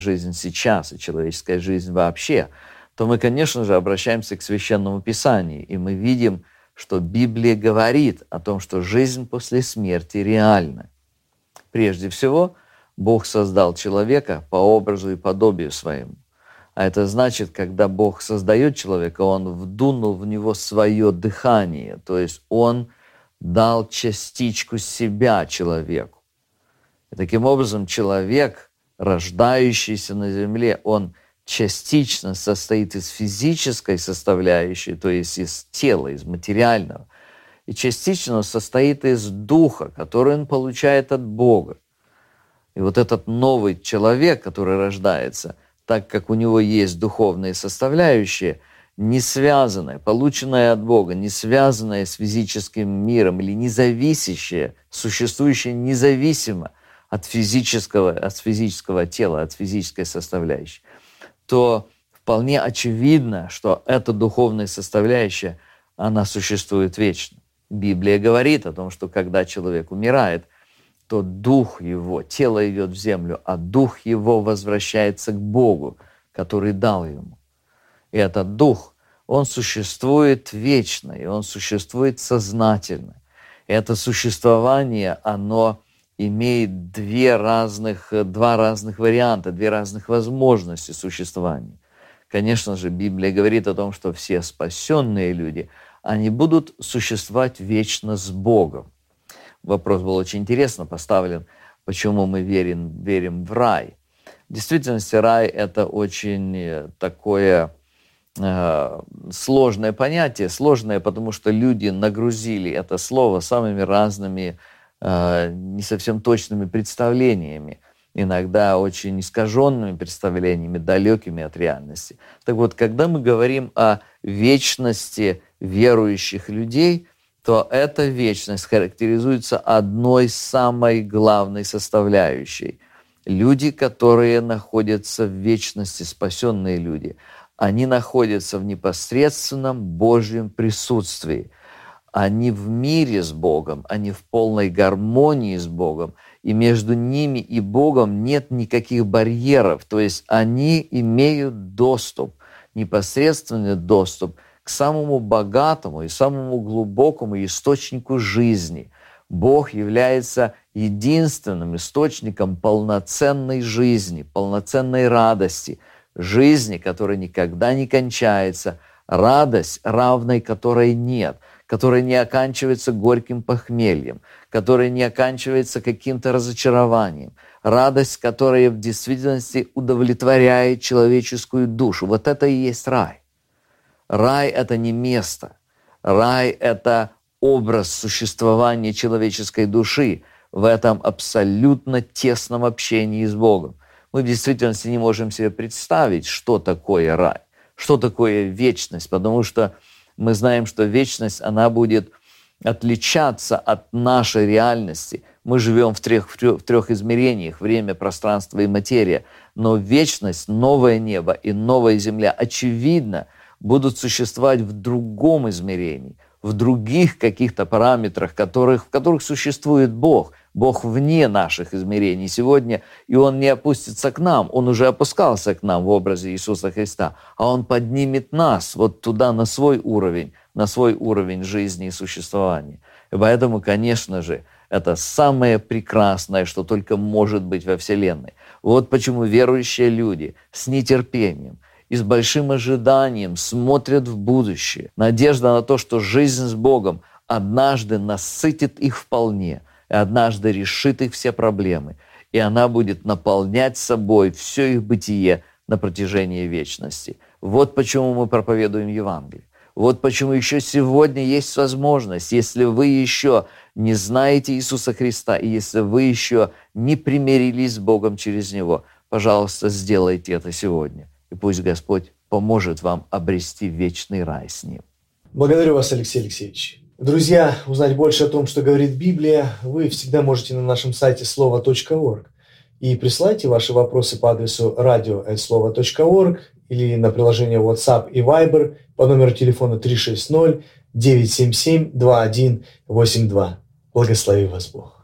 жизнь сейчас и человеческая жизнь вообще, то мы, конечно же, обращаемся к Священному Писанию, и мы видим, что Библия говорит о том, что жизнь после смерти реальна. Прежде всего, Бог создал человека по образу и подобию своему. А это значит, когда Бог создает человека, Он вдунул в него свое дыхание, то есть Он дал частичку себя человеку. И таким образом, человек, рождающийся на земле, он частично состоит из физической составляющей, то есть из тела, из материального, и частично состоит из духа, который он получает от Бога. И вот этот новый человек, который рождается, так как у него есть духовные составляющие, не связанная, полученная от Бога, не связанная с физическим миром или независящая, существующая независимо от физического тела, от физической составляющей, то вполне очевидно, что эта духовная составляющая, она существует вечно. Библия говорит о том, что когда человек умирает, то дух его, тело идет в землю, а дух его возвращается к Богу, который дал ему. И этот дух, он существует вечно, и он существует сознательно. И это существование, оно имеет два разных варианта, две разных возможности существования. Конечно же, Библия говорит о том, что все спасенные люди, они будут существовать вечно с Богом. Вопрос был очень интересно поставлен, почему мы верим в рай. В действительности, рай – это очень такое сложное понятие, сложное, потому что люди нагрузили это слово самыми разными, не совсем точными представлениями, иногда очень искаженными представлениями, далекими от реальности. Так вот, когда мы говорим о вечности верующих людей, то эта вечность характеризуется одной самой главной составляющей. Люди, которые находятся в вечности, спасенные люди, они находятся в непосредственном Божьем присутствии. Они в мире с Богом, они в полной гармонии с Богом, и между ними и Богом нет никаких барьеров, то есть они имеют доступ, непосредственный доступ к самому богатому и самому глубокому источнику жизни. Бог является единственным источником полноценной жизни, полноценной радости, жизни, которая никогда не кончается, радость, равной которой нет, которая не оканчивается горьким похмельем, которая не оканчивается каким-то разочарованием, радость, которая в действительности удовлетворяет человеческую душу. Вот это и есть рай. Рай – это не место. Рай – это образ существования человеческой души в этом абсолютно тесном общении с Богом. Мы в действительности не можем себе представить, что такое рай, что такое вечность, потому что мы знаем, что вечность, она будет отличаться от нашей реальности. Мы живем в трех измерениях – время, пространство и материя. Но вечность, новое небо и новая земля, очевидно, будут существовать в другом измерении, в других каких-то параметрах, в которых существует Бог. Бог вне наших измерений сегодня, и Он не опустится к нам. Он уже опускался к нам в образе Иисуса Христа, а Он поднимет нас вот туда на свой уровень жизни и существования. И поэтому, конечно же, это самое прекрасное, что только может быть во Вселенной. Вот почему верующие люди с нетерпением и с большим ожиданием смотрят в будущее. Надежда на то, что жизнь с Богом однажды насытит их вполне, и однажды решит их все проблемы, и она будет наполнять собой все их бытие на протяжении вечности. Вот почему мы проповедуем Евангелие. Вот почему еще сегодня есть возможность, если вы еще не знаете Иисуса Христа, и если вы еще не примирились с Богом через Него, пожалуйста, сделайте это сегодня. И пусть Господь поможет вам обрести вечный рай с Ним. Благодарю вас, Алексей Алексеевич. Друзья, узнать больше о том, что говорит Библия, вы всегда можете на нашем сайте слово.орг. И присылайте ваши вопросы по адресу radio@slovo.org или на приложение WhatsApp и Viber по номеру телефона 360-977-2182. Благослови вас Бог.